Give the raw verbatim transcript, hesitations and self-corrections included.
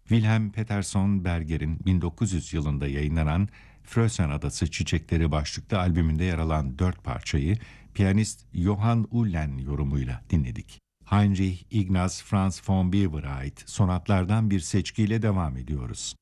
Wilhelm Peterson Berger'in bin dokuz yüz yılında yayınlanan Frösen Adası Çiçekleri başlıklı albümünde yer alan dört parçayı piyanist Johann Ullen yorumuyla dinledik. Heinrich Ignaz Franz von Weber'e ait sonatlardan bir seçkiyle devam ediyoruz.